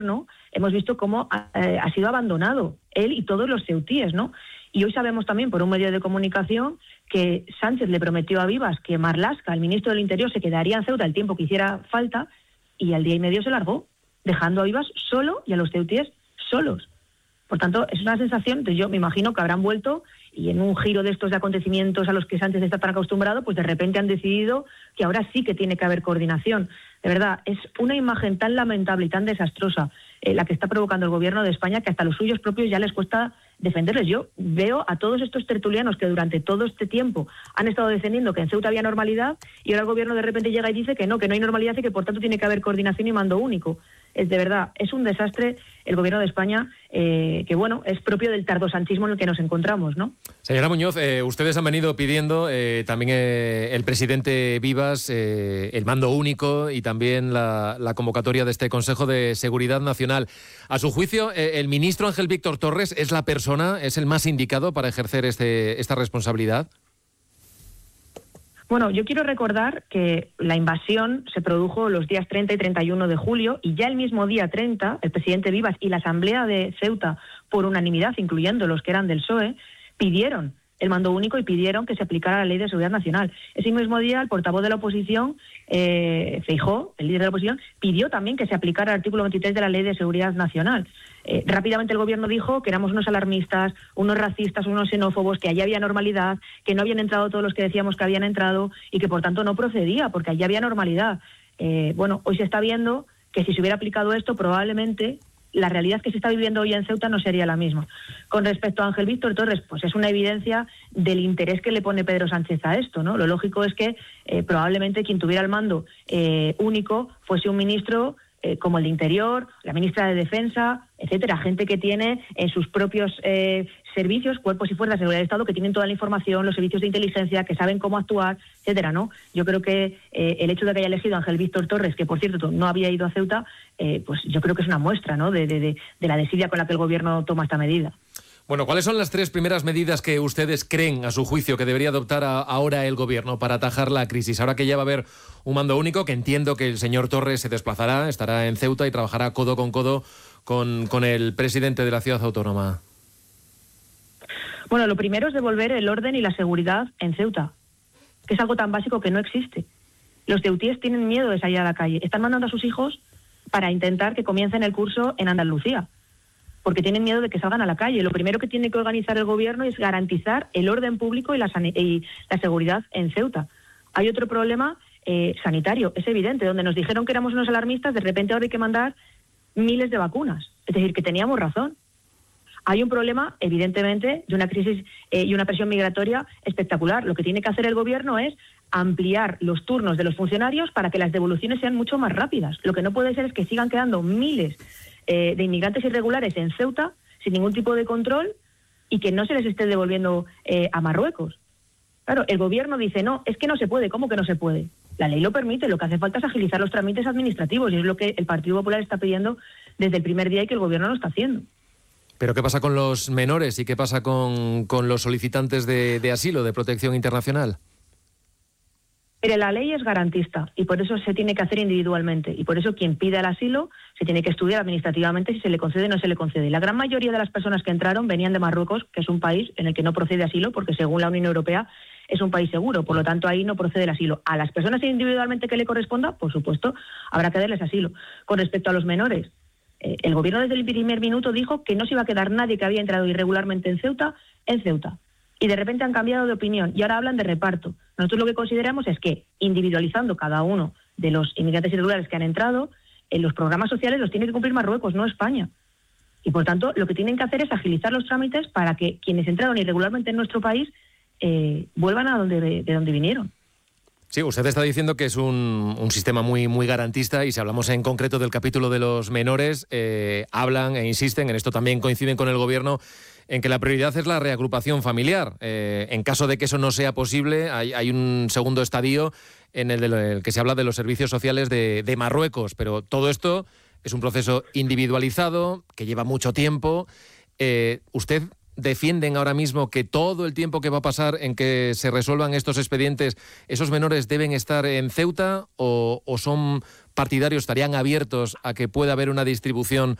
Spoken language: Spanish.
gobierno hemos visto cómo ha sido abandonado él y todos los ceutíes, ¿no? Y hoy sabemos también por un medio de comunicación que Sánchez le prometió a Vivas que Marlaska, el ministro del Interior, se quedaría en Ceuta el tiempo que hiciera falta, y al día y medio se largó, dejando a Vivas solo y a los ceutíes solos. Por tanto, es una sensación, yo me imagino que habrán vuelto y en un giro de estos de acontecimientos a los que Sánchez está tan acostumbrado, pues de repente han decidido que ahora sí que tiene que haber coordinación. De verdad, es una imagen tan lamentable y tan desastrosa la que está provocando el gobierno de España, que hasta a los suyos propios ya les cuesta defenderles. Yo veo a todos estos tertulianos que durante todo este tiempo han estado defendiendo que en Ceuta había normalidad, y ahora el gobierno de repente llega y dice que no hay normalidad y que por tanto tiene que haber coordinación y mando único. De verdad, es un desastre el gobierno de España, que bueno, es propio del tardosanchismo en el que nos encontramos, ¿no? Señora Muñoz, ustedes han venido pidiendo, también el presidente Vivas, el mando único y también la convocatoria de este Consejo de Seguridad Nacional. A su juicio, el ministro Ángel Víctor Torres es la persona, es el más indicado para ejercer esta responsabilidad. Bueno, yo quiero recordar que la invasión se produjo los días 30 y 31 de julio, y ya el mismo día 30, el presidente Vivas y la Asamblea de Ceuta, por unanimidad, incluyendo los que eran del PSOE, pidieron el mando único y pidieron que se aplicara la Ley de Seguridad Nacional. Ese mismo día, el portavoz de la oposición, Feijóo, el líder de la oposición, pidió también que se aplicara el artículo 23 de la Ley de Seguridad Nacional. Rápidamente el gobierno dijo que éramos unos alarmistas, unos racistas, unos xenófobos, que allí había normalidad, que no habían entrado todos los que decíamos que habían entrado y que por tanto no procedía, porque allí había normalidad. Bueno, hoy se está viendo que si se hubiera aplicado esto, probablemente la realidad que se está viviendo hoy en Ceuta no sería la misma. Con respecto a Ángel Víctor Torres, pues es una evidencia del interés que le pone Pedro Sánchez a esto, ¿no? Lo lógico es que probablemente quien tuviera el mando único fuese un ministro como el de Interior, la ministra de Defensa, etcétera, gente que tiene en sus propios servicios, cuerpos y fuerzas de seguridad del Estado, que tienen toda la información, los servicios de inteligencia, que saben cómo actuar, etcétera, ¿no? Yo creo que el hecho de que haya elegido a Ángel Víctor Torres, que por cierto no había ido a Ceuta, pues yo creo que es una muestra, ¿no?, de la desidia con la que el gobierno toma esta medida. Bueno, ¿cuáles son las 3 primeras medidas que ustedes creen, a su juicio, que debería adoptar ahora el gobierno para atajar la crisis? Ahora que ya va a haber un mando único, que entiendo que el señor Torres se desplazará, estará en Ceuta y trabajará codo con codo con el presidente de la ciudad autónoma. Bueno, lo primero es devolver el orden y la seguridad en Ceuta, que es algo tan básico que no existe. Los ceutíes tienen miedo de salir a la calle. Están mandando a sus hijos para intentar que comiencen el curso en Andalucía, porque tienen miedo de que salgan a la calle. Lo primero que tiene que organizar el gobierno es garantizar el orden público y la seguridad en Ceuta. Hay otro problema sanitario, es evidente. Donde nos dijeron que éramos unos alarmistas, de repente ahora hay que mandar miles de vacunas. Es decir, que teníamos razón. Hay un problema, evidentemente, de una crisis y una presión migratoria espectacular. Lo que tiene que hacer el gobierno es ampliar los turnos de los funcionarios para que las devoluciones sean mucho más rápidas. Lo que no puede ser es que sigan quedando miles de inmigrantes irregulares en Ceuta sin ningún tipo de control y que no se les esté devolviendo a Marruecos. Claro, el gobierno dice, no, es que no se puede. ¿Cómo que no se puede? La ley lo permite, lo que hace falta es agilizar los trámites administrativos, y es lo que el Partido Popular está pidiendo desde el primer día y que el gobierno lo está haciendo. ¿Pero qué pasa con los menores y qué pasa con los solicitantes de asilo, de protección internacional? Pero la ley es garantista y por eso se tiene que hacer individualmente, y por eso quien pide el asilo se tiene que estudiar administrativamente si se le concede o no se le concede. La gran mayoría de las personas que entraron venían de Marruecos, que es un país en el que no procede asilo, porque según la Unión Europea es un país seguro, por lo tanto ahí no procede el asilo. A las personas individualmente que le corresponda, por supuesto, habrá que darles asilo. Con respecto a los menores, el gobierno desde el primer minuto dijo que no se iba a quedar nadie que había entrado irregularmente en Ceuta. Y de repente han cambiado de opinión y ahora hablan de reparto. Nosotros lo que consideramos es que, individualizando cada uno de los inmigrantes irregulares que han entrado, en los programas sociales los tiene que cumplir Marruecos, no España. Y por tanto, lo que tienen que hacer es agilizar los trámites para que quienes entraron irregularmente en nuestro país vuelvan de donde vinieron. Sí, usted está diciendo que es un sistema muy, muy garantista, y si hablamos en concreto del capítulo de los menores, hablan e insisten, en esto también coinciden con el gobierno, en que la prioridad es la reagrupación familiar. En caso de que eso no sea posible, hay un segundo estadio en el que se habla de los servicios sociales de Marruecos, pero todo esto es un proceso individualizado que lleva mucho tiempo. ¿Usted defienden ahora mismo que todo el tiempo que va a pasar en que se resuelvan estos expedientes, esos menores deben estar en Ceuta o son partidarios, estarían abiertos a que pueda haber una distribución